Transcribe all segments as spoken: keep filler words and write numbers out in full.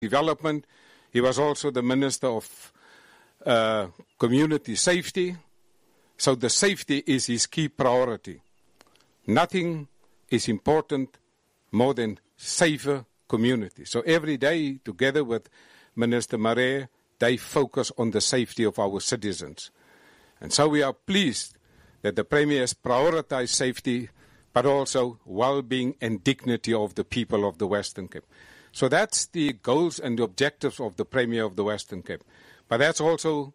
Development. He was also the Minister of uh, Community Safety. So the safety is his key priority. Nothing is important more than safer community. So every day, together with Minister Marais, they focus on the safety of our citizens. And so we are pleased that the Premier has prioritized safety, but also well-being and dignity of the people of the Western Cape. So that's the goals and the objectives of the Premier of the Western Cape. But that's also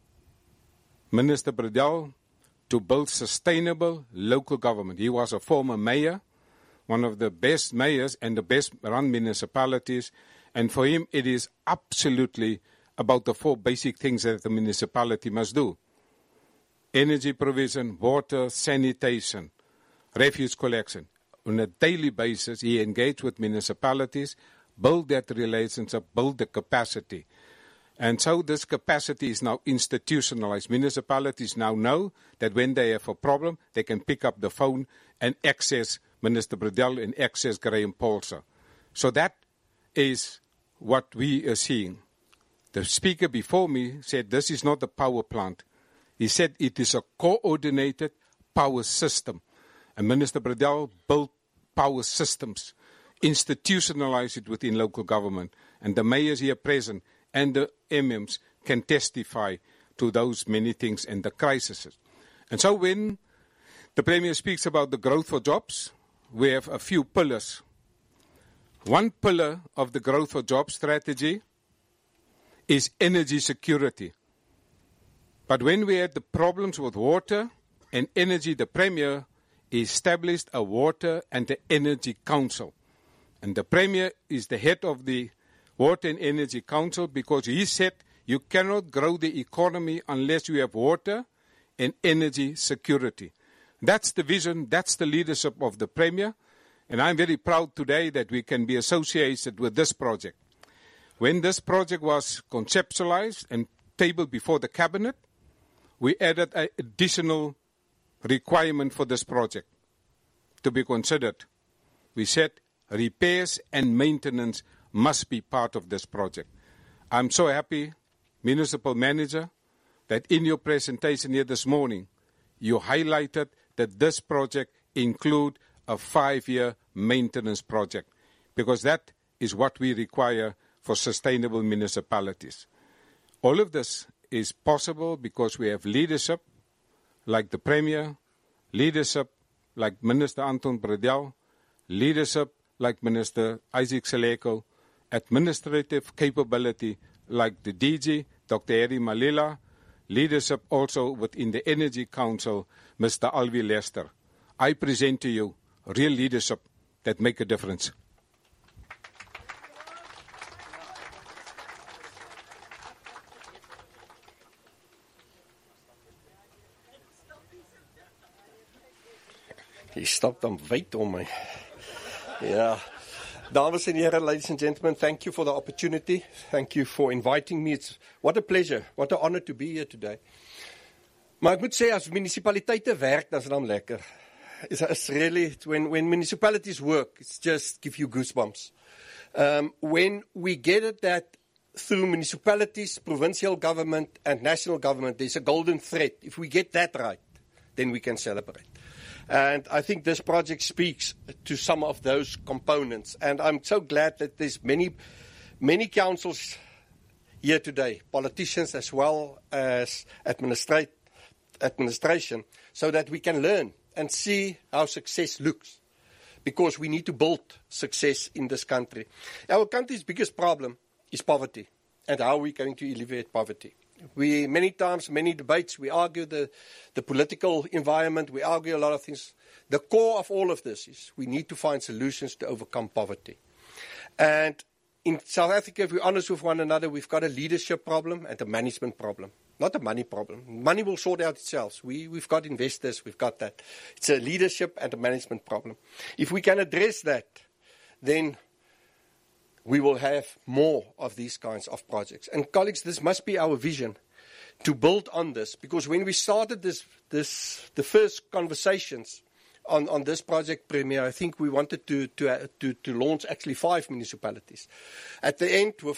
Minister Bredell, to build sustainable local government. He was a former mayor, one of the best mayors and the best run municipalities. And for him, it is absolutely about the four basic things that the municipality must do. Energy provision, water, sanitation, refuse collection. On a daily basis, he engaged with municipalities, build that relationship, build the capacity. And so this capacity is now institutionalized. Municipalities now know that when they have a problem, they can pick up the phone and access Minister Bredell and access Graham Paulser. So that is what we are seeing. The speaker before me said this is not a power plant. He said it is a coordinated power system. And Minister Bredell built power systems, institutionalized it within local government. And the mayors here present and the M Ms can testify to those many things and the crises. And so when the Premier speaks about the growth for jobs, we have a few pillars. One pillar of the growth for jobs strategy is energy security. But when we had the problems with water and energy, the Premier established a Water and the Energy Council. And the Premier is the head of the Water and Energy Council because he said you cannot grow the economy unless you have water and energy security. That's the vision, that's the leadership of the Premier. And I'm very proud today that we can be associated with this project. When this project was conceptualized and tabled before the Cabinet, we added an additional requirement for this project to be considered. We said repairs and maintenance must be part of this project. I'm so happy, Municipal Manager, that in your presentation here this morning, you highlighted that this project include a five-year maintenance project, because that is what we require for sustainable municipalities. All of this is possible because we have leadership like the Premier, leadership like Minister Anton Bredell, leadership like Minister Isaac Seleko, administrative capability like the D G, Doctor Harry Malila, leadership also within the Energy Council, Mister Alvi Lester. I present to you real leadership that make a difference. He stopped on wait on me. Yeah. Dames and heren, ladies and gentlemen, thank you for the opportunity. Thank you for inviting me. It's what a pleasure, what an honor to be here today. Maar ek moet sê, as municipaliteite werk, dan is dan lekker. It's, it's really, when, when municipalities work, it's just give you goosebumps. Um, when we get it that through municipalities, provincial government, and national government, there's a golden thread. If we get that right, then we can celebrate. And I think this project speaks to some of those components. And I'm so glad that there's many, many councils here today, politicians as well as administrate, administration, so that we can learn and see how success looks. Because we need to build success in this country. Our country's biggest problem is poverty. And how are we going to alleviate poverty? We, many times, many debates, we argue the, the political environment, we argue a lot of things. The core of all of this is we need to find solutions to overcome poverty. And in South Africa, if we're honest with one another, we've got a leadership problem and a management problem. Not a money problem. Money will sort out itself. We, we've got investors, we've got that. It's a leadership and a management problem. If we can address that, then we will have more of these kinds of projects. And colleagues, this must be our vision, to build on this. Because when we started this, this the first conversations on, on this project, Premier, I think we wanted to, to, uh, to, to launch actually five municipalities. At the end, with